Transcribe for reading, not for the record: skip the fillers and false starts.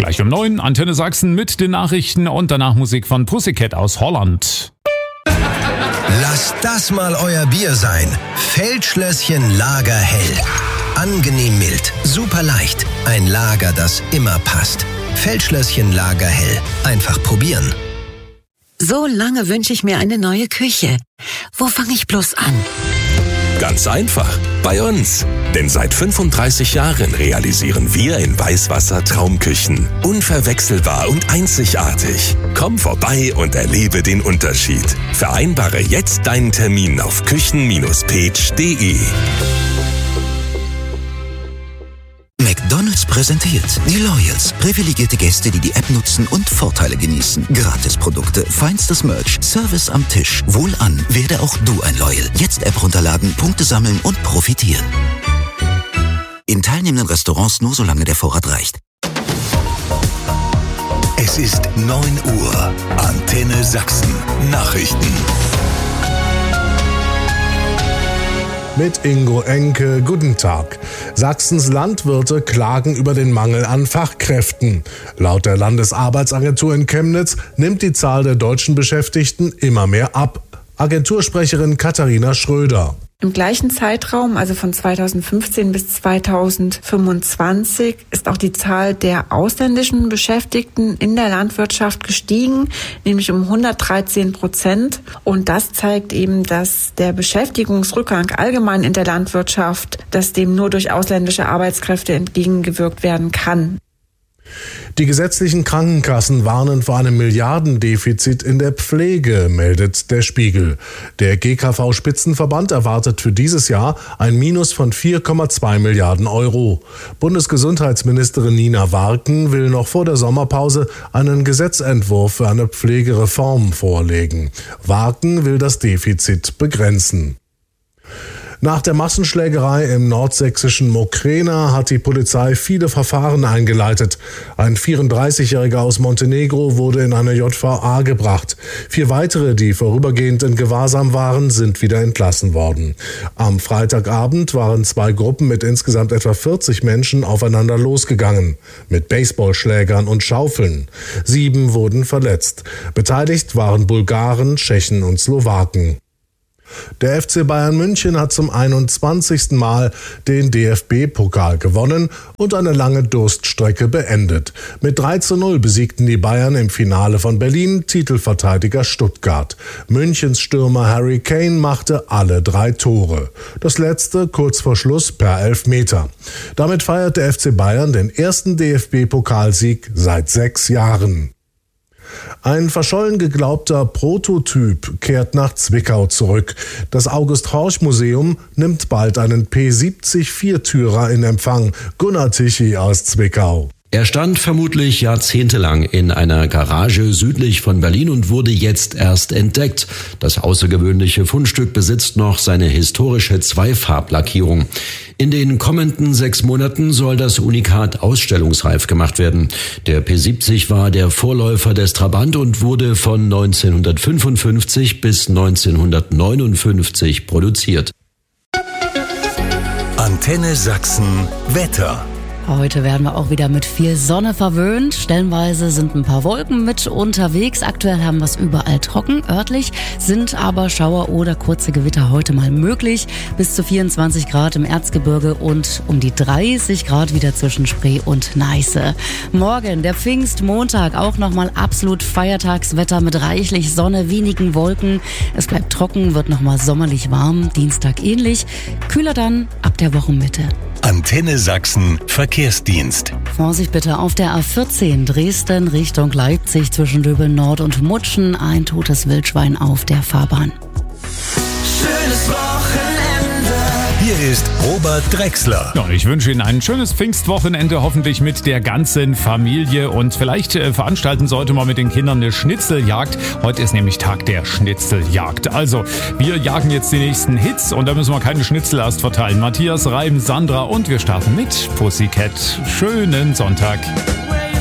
Gleich um 9, Antenne Sachsen mit den Nachrichten und danach Musik von Pussycat aus Holland. Lasst das mal euer Bier sein. Feldschlösschen Lagerhell. Angenehm mild, super leicht. Ein Lager, das immer passt. Feldschlösschen Lagerhell. Einfach probieren. So lange wünsche ich mir eine neue Küche. Wo fange ich bloß an? Ganz einfach, bei uns. Denn seit 35 Jahren realisieren wir in Weißwasser Traumküchen. Unverwechselbar und einzigartig. Komm vorbei und erlebe den Unterschied. Vereinbare jetzt deinen Termin auf küchen-page.de. McDonald's präsentiert die Loyals. Privilegierte Gäste, die die App nutzen und Vorteile genießen. Gratisprodukte, feinstes Merch, Service am Tisch. Wohlan, werde auch du ein Loyal. Jetzt App runterladen, Punkte sammeln und profitieren. In teilnehmenden Restaurants nur solange der Vorrat reicht. Es ist 9 Uhr. Antenne Sachsen. Nachrichten. Mit Ingo Enke, guten Tag. Sachsens Landwirte klagen über den Mangel an Fachkräften. Laut der Landesarbeitsagentur in Chemnitz nimmt die Zahl der deutschen Beschäftigten immer mehr ab. Agentursprecherin Katharina Schröder. Im gleichen Zeitraum, also von 2015 bis 2025, ist auch die Zahl der ausländischen Beschäftigten in der Landwirtschaft gestiegen, nämlich um 113%. Und das zeigt eben, dass der Beschäftigungsrückgang allgemein in der Landwirtschaft, dass dem nur durch ausländische Arbeitskräfte entgegengewirkt werden kann. Die gesetzlichen Krankenkassen warnen vor einem Milliardendefizit in der Pflege, meldet der Spiegel. Der GKV-Spitzenverband erwartet für dieses Jahr ein Minus von 4,2 Milliarden Euro. Bundesgesundheitsministerin Nina Warken will noch vor der Sommerpause einen Gesetzentwurf für eine Pflegereform vorlegen. Warken will das Defizit begrenzen. Nach der Massenschlägerei im nordsächsischen Mokrena hat die Polizei viele Verfahren eingeleitet. Ein 34-Jähriger aus Montenegro wurde in eine JVA gebracht. 4 weitere, die vorübergehend in Gewahrsam waren, sind wieder entlassen worden. Am Freitagabend waren 2 Gruppen mit insgesamt etwa 40 Menschen aufeinander losgegangen. Mit Baseballschlägern und Schaufeln. 7 wurden verletzt. Beteiligt waren Bulgaren, Tschechen und Slowaken. Der FC Bayern München hat zum 21. Mal den DFB-Pokal gewonnen und eine lange Durststrecke beendet. Mit 3:0 besiegten die Bayern im Finale von Berlin Titelverteidiger Stuttgart. Münchens Stürmer Harry Kane machte alle 3 Tore. Das letzte kurz vor Schluss per Elfmeter. Damit feiert der FC Bayern den ersten DFB-Pokalsieg seit 6 Jahren. Ein verschollen geglaubter Prototyp kehrt nach Zwickau zurück. Das August-Horch-Museum nimmt bald einen P-70-Viertürer in Empfang. Gunnar Tichy aus Zwickau. Er stand vermutlich jahrzehntelang in einer Garage südlich von Berlin und wurde jetzt erst entdeckt. Das außergewöhnliche Fundstück besitzt noch seine historische Zweifarblackierung. In den kommenden 6 Monaten soll das Unikat ausstellungsreif gemacht werden. Der P70 war der Vorläufer des Trabant und wurde von 1955 bis 1959 produziert. Antenne Sachsen Wetter. Heute werden wir auch wieder mit viel Sonne verwöhnt. Stellenweise sind ein paar Wolken mit unterwegs. Aktuell haben wir es überall trocken. Örtlich sind aber Schauer oder kurze Gewitter heute mal möglich. Bis zu 24 Grad im Erzgebirge und um die 30 Grad wieder zwischen Spree und Neiße. Morgen, der Pfingstmontag, auch nochmal absolut Feiertagswetter mit reichlich Sonne, wenigen Wolken. Es bleibt trocken, wird nochmal sommerlich warm. Dienstag ähnlich. Kühler dann ab der Wochenmitte. Antenne Sachsen Verkehrsdienst. Vorsicht bitte auf der A14 Dresden Richtung Leipzig zwischen Döbeln Nord und Mutschen. Ein totes Wildschwein auf der Fahrbahn. Schönes Wochenende. Hier ist Robert Drechsler. Ja, ich wünsche Ihnen ein schönes Pfingstwochenende, hoffentlich mit der ganzen Familie. Und vielleicht veranstalten sollte man mit den Kindern eine Schnitzeljagd. Heute ist nämlich Tag der Schnitzeljagd. Also, wir jagen jetzt die nächsten Hits und da müssen wir keine Schnitzel erst verteilen. Matthias, Reim, Sandra und wir starten mit Pussycat. Schönen Sonntag.